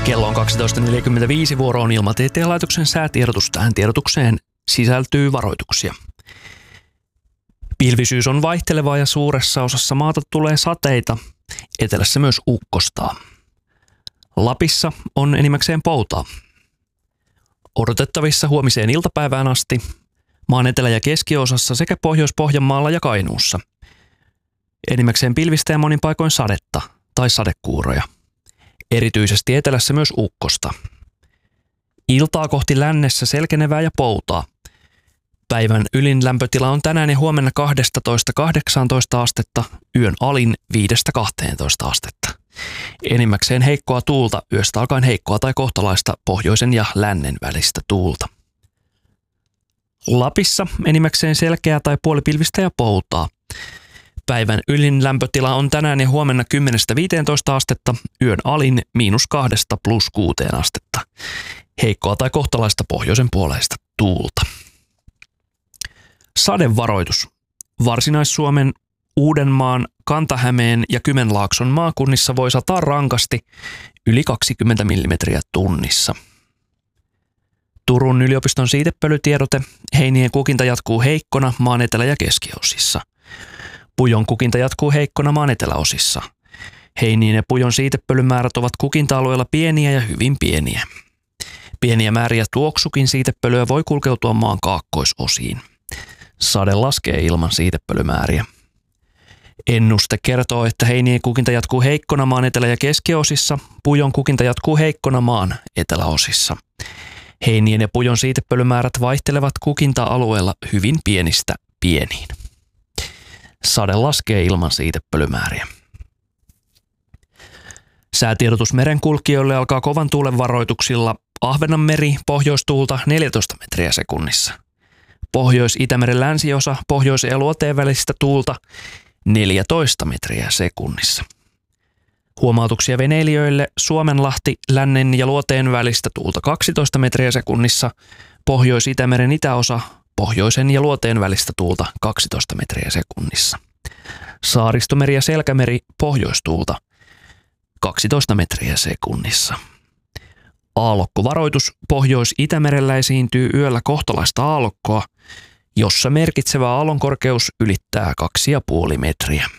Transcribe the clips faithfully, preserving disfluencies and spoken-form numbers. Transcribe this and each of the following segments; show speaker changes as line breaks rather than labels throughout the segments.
Kello on kaksitoista neljäkymmentäviisi, vuoro on Ilmatieteen laitoksen säätiedotus. Tähän tiedotukseen sisältyy varoituksia. Pilvisyys on vaihtelevaa ja suuressa osassa maata tulee sateita. Etelässä myös ukkostaa. Lapissa on enimmäkseen poutaa. Odotettavissa huomiseen iltapäivään asti maan etelä- ja keskiosassa sekä Pohjois-Pohjanmaalla ja Kainuussa. Enimmäkseen pilvistä ja monin paikoin sadetta tai sadekuuroja. Erityisesti etelässä myös ukkosta. Iltaa kohti lännessä selkenevää ja poutaa. Päivän ylin lämpötila on tänään ja huomenna kaksitoista kahdeksantoista astetta, yön alin viidestä kahteentoista astetta. Enimmäkseen heikkoa tuulta, yöstä alkaen heikkoa tai kohtalaista pohjoisen ja lännen välistä tuulta. Lapissa enimmäkseen selkeää tai puolipilvistä ja poutaa. Päivän ylin lämpötila on tänään ja huomenna kymmenestä viiteentoista astetta, yön alin miinus kahdesta plus kuuteen astetta. Heikkoa tai kohtalaista pohjoisen puoleista tuulta. Sadevaroitus. Varsinais-Suomen, Uudenmaan, Kanta-Hämeen ja Kymenlaakson maakunnissa voi sataa rankasti yli kaksikymmentä millimetriä tunnissa. Turun yliopiston siitepölytiedote. Heinien kukinta jatkuu heikkona maan etelä- ja keskiosissa. Pujon kukinta jatkuu heikkona maan eteläosissa. Heinien ja pujon siitepölymäärät ovat kukinta-alueella pieniä ja hyvin pieniä. Pieniä määriä tuoksukin siitepölyä voi kulkeutua maan kaakkoisosiin. Sade laskee ilman siitepölymääriä. Ennuste kertoo, että heinien kukinta jatkuu heikkona maan etelä- ja keskiosissa. Pujon kukinta jatkuu heikkona maan eteläosissa. Heinien ja pujon siitepölymäärät vaihtelevat kukinta-alueella hyvin pienistä pieniin. Sade laskee ilman siitepölymääriä. Säätiedotus merenkulkijoille alkaa kovan tuulen varoituksilla. Ahvenanmeri pohjoistuulta neljätoista metriä sekunnissa. Pohjois-Itämeren länsiosa pohjoisen ja luoteen välistä tuulta neljätoista metriä sekunnissa. Huomautuksia veneilijöille: Suomenlahti lännen ja luoteen välistä tuulta kaksitoista metriä sekunnissa. Pohjois-Itämeren itäosa pohjoisen ja luoteen välistä tuulta kaksitoista metriä sekunnissa. Saaristomeri ja Selkämeri pohjoistuulta kaksitoista metriä sekunnissa. Aallokkovaroitus: Pohjois-Itämerellä esiintyy yöllä kohtalaista aallokkoa, jossa merkitsevä aallonkorkeus ylittää kaksi pilkku viisi metriä.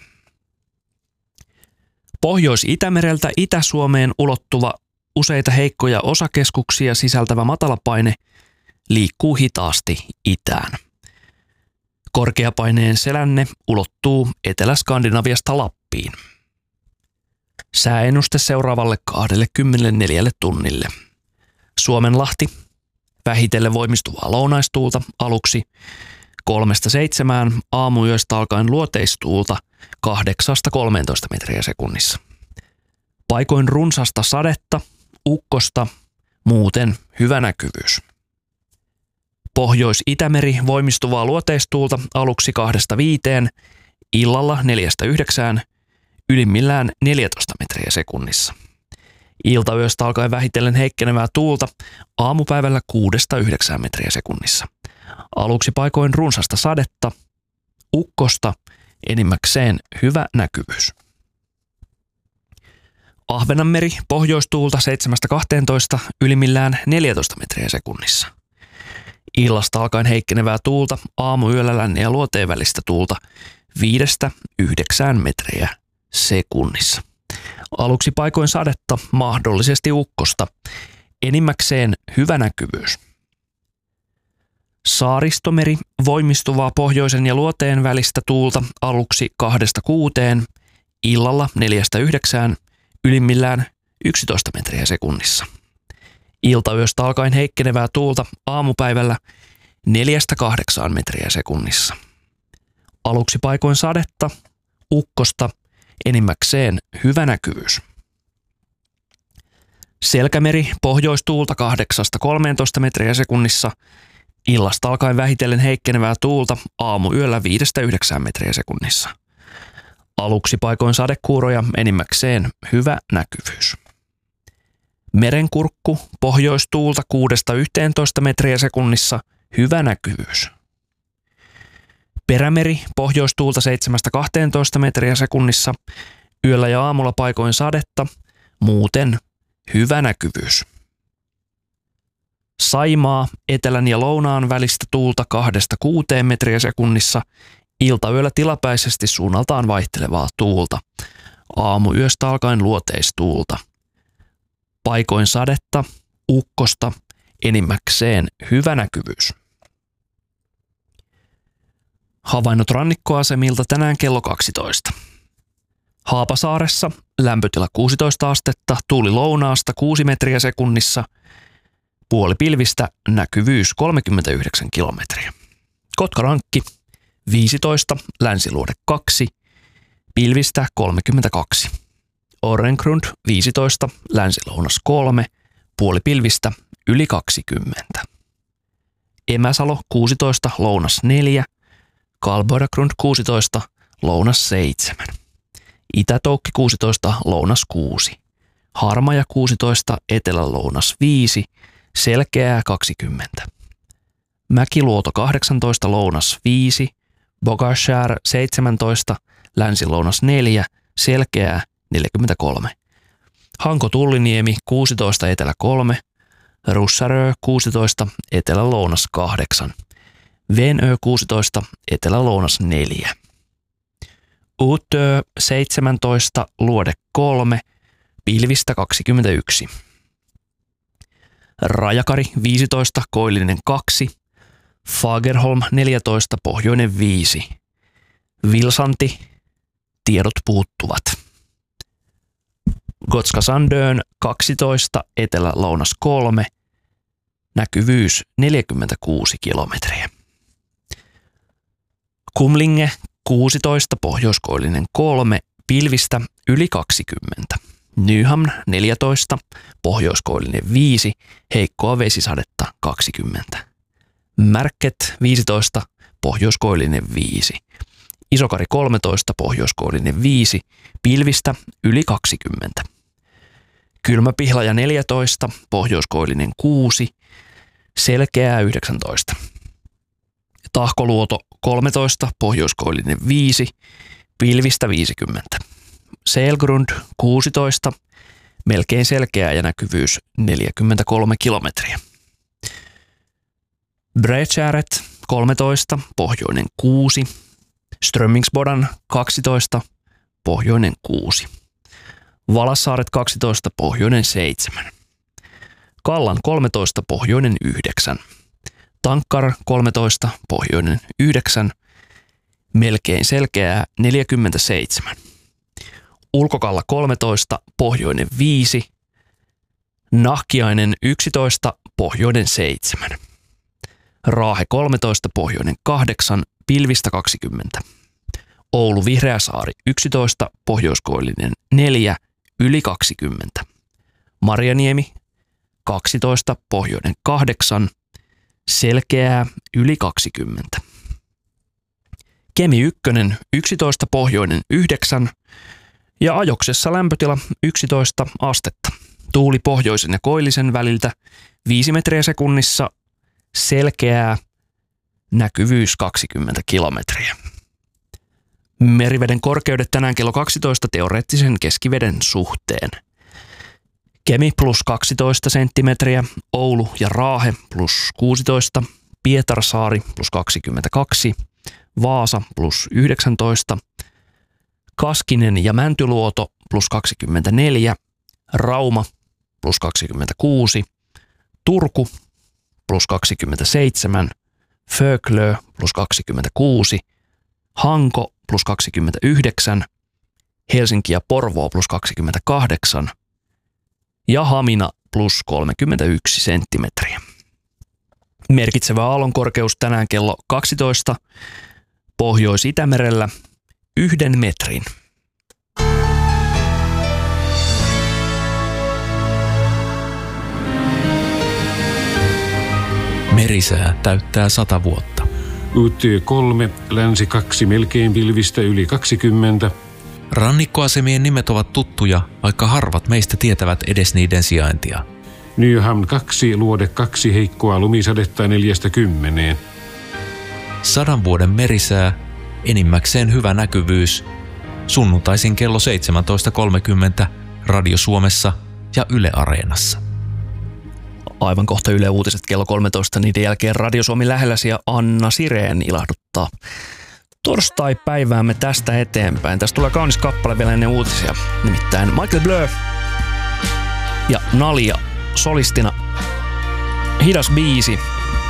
Pohjois-Itämereltä Itä-Suomeen ulottuva useita heikkoja osakeskuksia sisältävä matalapaine liikkuu hitaasti itään. Korkeapaineen selänne ulottuu Etelä-Skandinaviasta Lappiin. Sääennuste seuraavalle kaksikymmentäneljä tunnille. Suomenlahti, vähitellen voimistuvaa lounaistuulta aluksi kolmesta seitsemään, aamuyöstä alkaen luoteistuulta kahdeksasta kolmeentoista metriä sekunnissa. Paikoin runsasta sadetta, ukkosta, muuten hyvä näkyvyys. Pohjois-Itämeri voimistuvaa luoteistuulta aluksi kahdesta viiteen, illalla neljästä yhdeksään, ylimmillään neljätoista metriä sekunnissa. Iltayöstä alkaen vähitellen heikkenevää tuulta aamupäivällä kuudesta yhdeksään metriä sekunnissa. Aluksi paikoin runsasta sadetta, ukkosta, enimmäkseen hyvä näkyvyys. Ahvenanmeri pohjoistuulta seitsemästä kahteentoista, ylimmillään neljätoista metriä sekunnissa. Illasta alkaen heikkenevää tuulta aamuyöllä lännen ja luoteen välistä tuulta viidestä yhdeksään metriä sekunnissa. Aluksi paikoin sadetta, mahdollisesti ukkosta, enimmäkseen hyvä näkyvyys. Saaristomeri voimistuvaa pohjoisen ja luoteen välistä tuulta aluksi kahdesta kuuteen, illalla neljästä yhdeksään, ylimmillään yksitoista metriä sekunnissa. Iltayöstä alkaen heikkenevää tuulta aamupäivällä neljästä kahdeksaan metriä sekunnissa. Aluksi paikoin sadetta, ukkosta, enimmäkseen hyvä näkyvyys. Selkämeri pohjoistuulta kahdeksasta kolmeentoista metriä sekunnissa. Illasta alkaen vähitellen heikkenevää tuulta aamuyöllä viidestä yhdeksään metriä sekunnissa. Aluksi paikoin sadekuuroja, enimmäkseen hyvä näkyvyys. Merenkurkku pohjoistuulta kuudesta yhteentoista metriä sekunnissa, hyvä näkyvyys. Perämeri pohjoistuulta seitsemästä kahteentoista metriä sekunnissa, yöllä ja aamulla paikoin sadetta, muuten hyvä näkyvyys. Saimaa, etelän ja lounaan välistä tuulta kahdesta kuuteen metriä sekunnissa, iltayöllä tilapäisesti suunnaltaan vaihtelevaa tuulta. Aamuyöstä alkaen luoteistuulta. Paikoin sadetta, ukkosta, enimmäkseen hyvä näkyvyys. Havainnot rannikkoasemilta tänään kello kaksitoista. Haapasaaressa lämpötila kuusitoista astetta, tuuli lounaasta kuusi metriä sekunnissa, puoli pilvistä, näkyvyys kolmekymmentäyhdeksän kilometriä. Kotkarankki viisitoista, länsiluode kaksi, pilvistä kolmekymmentäkaksi. Orrengrund viisitoista, länsilounas kolme, puoli pilvistä, yli kaksikymmentä. Emäsalo kuusitoista, lounas neljä, Karlborgrund kuusitoista, lounas seitsemän. Itätoukki kuusitoista, lounas kuusi. Harmaja kuusitoista, etelälounas viisi, selkeää kaksikymmentä. Mäkiluoto kahdeksantoista, lounas viisi, Bogarskär seitsemäntoista, länsilounas neljä, selkeää neljäkymmentäkolme. Hanko Tulliniemi kuusitoista, etelä kolme, Russarö kuusitoista, etelä-lounas kahdeksan, Venö kuusitoista, etelä-lounas neljä. Utö seitsemäntoista, luode kolme, pilvistä kaksikymmentäyksi. Rajakari viisitoista, koillinen kaksi, Fagerholm neljätoista, pohjoinen viisi. Vilsanti, tiedot puuttuvat. Gotska Sandön kaksitoista, etelä-lounas kolme, näkyvyys neljäkymmentäkuusi kilometriä. Kumlinge kuusitoista, pohjoiskoillinen kolme, pilvistä yli kaksikymmentä. Nyhamn neljätoista, pohjoiskoillinen viisi, heikkoa vesisadetta kaksikymmentä. Märket viisitoista, pohjoiskoillinen viisi. Isokari kolmetoista, pohjoiskoillinen viisi, pilvistä yli kaksikymmentä. Kylmäpihlaja neljätoista, pohjoiskoillinen kuusi, selkeää yhdeksäntoista. Tahkoluoto kolmetoista, pohjoiskoillinen viisi, pilvistä viisikymmentä. Selgrund kuusitoista, melkein selkeää ja näkyvyys neljäkymmentäkolme kilometriä. Bredskäret kolmetoista, pohjoinen kuusi, Strömmingsbodan kaksitoista, pohjoinen kuusi. Valassaaret kaksitoista, pohjoinen seitsemän. Kallan kolmetoista, pohjoinen yhdeksän. Tankkar kolmetoista, pohjoinen yhdeksän. Melkein selkeää neljäkymmentäseitsemän. Ulkokalla kolmetoista, pohjoinen viisi. Nahkiainen yksitoista, pohjoinen seitsemän. Raahe kolmetoista, pohjoinen kahdeksan, pilvistä kaksikymmentä. Oulu Vihreäsaari yksitoista, pohjoiskoillinen neljä, yli kaksikymmentä. Marjaniemi kaksitoista, pohjoinen kahdeksan, selkeää yli kaksikymmentä. Kemi yksi yksitoista, pohjoinen yhdeksän ja Ajoksessa lämpötila yksitoista astetta. Tuuli pohjoisen ja koillisen väliltä viisi metriä sekunnissa, selkeää, näkyvyys kaksikymmentä kilometriä. Meriveden korkeudet tänään kello kaksitoista teoreettisen keskiveden suhteen. Kemi plus kaksitoista senttimetriä, Oulu ja Raahe plus kuusitoista, Pietarsaari plus kaksikymmentäkaksi, Vaasa plus yhdeksäntoista, Kaskinen ja Mäntyluoto plus kaksikymmentäneljä, Rauma plus kaksikymmentäkuusi, Turku plus kaksikymmentäseitsemän, Föglö plus kaksikymmentäkuusi, Hanko plus kaksikymmentäyhdeksän, Helsinki ja Porvoo plus kaksikymmentäkahdeksan ja Hamina plus kolmekymmentäyksi senttimetriä. Merkitsevä aallonkorkeus tänään kello kaksitoista Pohjois-Itämerellä yhden metrin.
Merisää täyttää sata vuotta.
U T kolme, länsi kaksi, melkein pilvistä yli kaksikymmentä.
Rannikkoasemien nimet ovat tuttuja, vaikka harvat meistä tietävät edes niiden sijaintia.
Nyhamn kaksi, luode kaksi, heikkoa lumisadetta neljästä kymmeneen.
Sadan vuoden merisää, enimmäkseen hyvä näkyvyys. Sunnuntaisin kello seitsemäntoista kolmekymmentä Radio Suomessa ja Yle Areenassa.
Aivan kohta Yle Uutiset kello kolmetoista, niiden jälkeen Radio Suomi lähelläsi ja Anna Sireen ilahduttaa torstai-päiväämme tästä eteenpäin. Tästä tulee kaunis kappale vielä ennen uutisia, nimittäin Michael Blur ja Nalia solistina. Hidas biisi.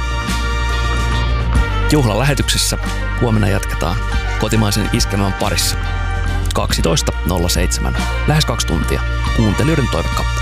Juhlan lähetyksessä huomenna jatketaan kotimaisen iskelmän parissa. kaksitoista nolla seitsemän, lähes kaksi tuntia kuuntelijoiden toivekappale.